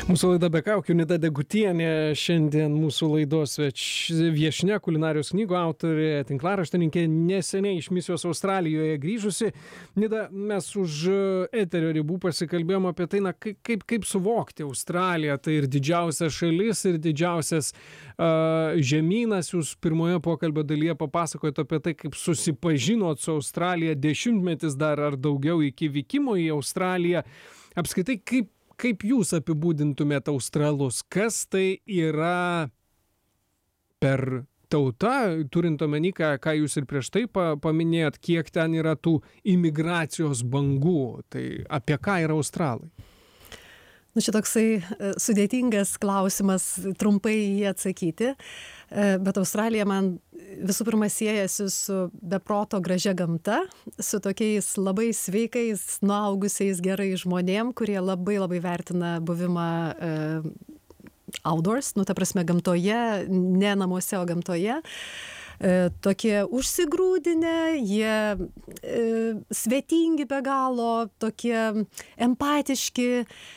Mūsų laida be kaukių, Nida Degutienė, šiandien mūsų laidos viešnia, kulinarijos knygų autorė, tinklaraštininkė, neseniai iš misijos Australijoje grįžusi. Nida, mes už eterio ribų pasikalbėjom apie tai, kaip suvokti Australiją. Tai ir didžiausia šalis, ir didžiausias žemynas. Jūs pirmoje pokalbio dalyje papasakojate apie tai, kaip susipažinot su Australija, dešimtmetis dar ar daugiau iki vykimo į Australiją. Apskritai, kaip jūs apibūdintumėte australus? Kas tai yra per tauta, turint omeny, ką jūs ir prieš tai paminėjot, kiek ten yra tų imigracijos bangų? Tai apie ką yra australai? Čia toksai sudėtingas klausimas, trumpai jį atsakyti, bet Australija man visų pirma siejasi su beproto gražia gamta, su tokiais labai sveikais, nuaugusiais gerai žmonėm, kurie labai labai vertina buvimą outdoors, ta prasme gamtoje, ne namuose, o gamtoje. Tokie užsigrūdinę, jie svetingi be galo, tokie empatiški,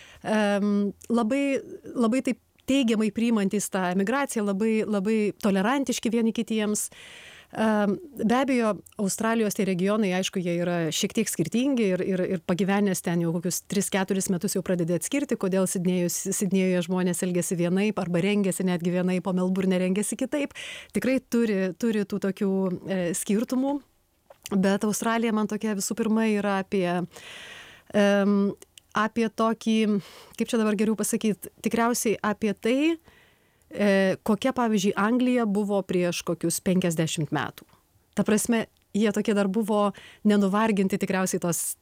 labai taip teigiamai priimantys tą emigraciją, labai tolerantiški vieni kitiems. Be abejo, Australijos tie regionai, aišku, jie yra šiek tiek skirtingi ir pagyvenęs ten jau kokius 3-4 metus jau pradeda atskirti, kodėl Sidnėjuje žmonės elgėsi vienaip arba rengėsi netgi vienaip, o Melburne rengėsi kitaip. Tikrai turi tų tokių skirtumų, bet Australija man tokia visų pirma yra apie tokį, kaip čia dabar geriau pasakyti, tikriausiai apie tai, kokia, pavyzdžiui, Anglija buvo prieš kokius 50 metų. Ta prasme, jie tokie dar buvo nenuvarginti tikriausiai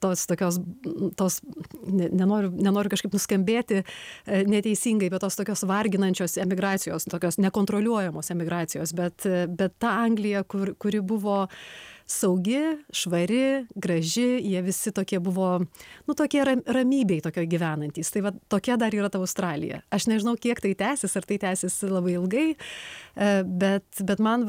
nenoriu kažkaip nuskambėti neteisingai, bet tos tokios varginančios emigracijos, tokios nekontroliuojamos emigracijos, bet ta Anglija, kuri buvo saugi, švari, graži, jie visi tokie buvo, tokie ramybėj tokio gyvenantys. Tai va, tokia dar yra ta Australija. Aš nežinau, kiek tai tęsis, ar tai tęsis labai ilgai, bet man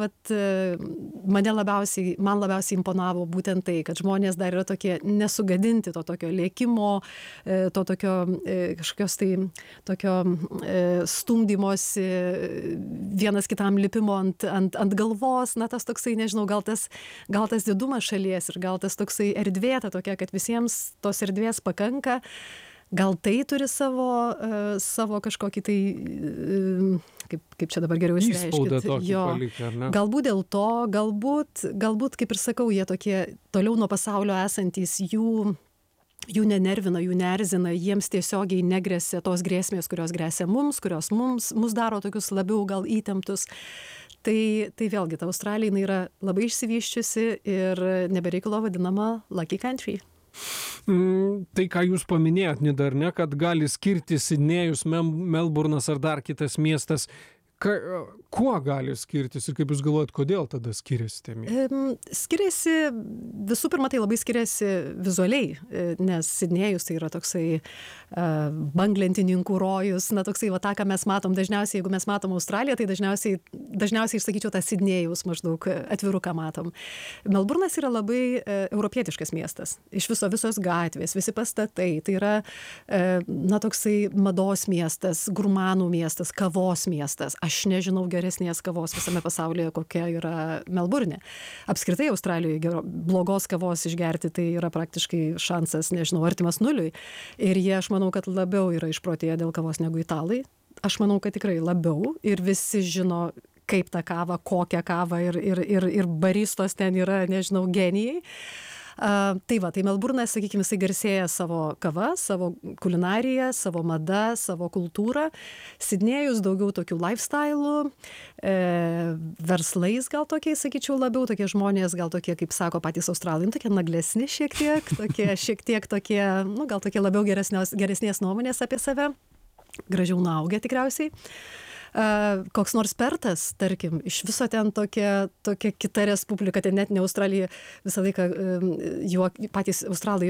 labiausiai imponavo būtent tai, kad žmonės dar yra tokie nesugadinti to tokio lėkimo, to tokio kažkokios tai tokio stumdymosi, vienas kitam lipimo ant galvos, tas toksai, nežinau, gal tas didumas šalies ir gal tas toksai erdvėta tokia, kad visiems tos erdvės pakanka, gal tai turi savo kažkokį tai, kaip čia dabar geriau išreiškit. Galbūt dėl to, galbūt, kaip ir sakau, jie tokie toliau nuo pasaulio esantys, jų nenervina, jų neerzina, jiems tiesiogiai negresia tos grėsmės, kurios gresia mums, kurios mus daro tokius labiau gal įtemptus. Tai vėlgi, ta Australija yra labai išsivyščiusi ir nebereikalo vadinama lucky country. Tai, ką jūs paminėjot, Nida, ar ne, kad gali skirtis Sidnėjus, Melburnas ar dar kitas miestas. Kuo gali skirtis ir kaip jūs galvojat, kodėl tada skiriasi tie miestai? Skiriasi, visų pirma, tai labai skiriasi vizualiai, nes Sidnėjus tai yra toksai banglentininkų rojus, toksai, tą, ką mes matom dažniausiai, jeigu mes matom Australiją, tai dažniausiai išsakyčiau tą Sidnėjus maždaug atviruką matom. Melburnas yra labai europietiškas miestas, iš visos gatvės, visi pastatai, tai yra toksai mados miestas, gurmanų miestas, kavos miestas. Aš nežinau geresnės kavos visame pasaulyje, kokia yra Melburne. Apskritai Australijoje blogos kavos išgerti tai yra praktiškai šansas, nežinau, artimas nuliui. Ir jie, aš manau, kad labiau yra išprotėję dėl kavos negu italai. Aš manau, kad tikrai labiau ir visi žino, kaip tą kavą, kokią kavą ir baristos ten yra, nežinau, genijai. Tai Melburnas, sakykime, jisai garsėja savo kava, savo kulinariją, savo mada, savo kultūrą. Sidnėjus daugiau tokių lifestyle'ų, verslais gal tokiais, sakyčiau, labiau tokie žmonės, gal tokie, kaip sako patys australai, tokie naglesni šiek tiek tokie, gal tokie labiau geresnės nuomonės apie save, gražiau nuaugę tikriausiai. Koks nors Pertas, tarkim, iš viso ten tokia kita respublika, ten net ne Australija, visą laiką patys australai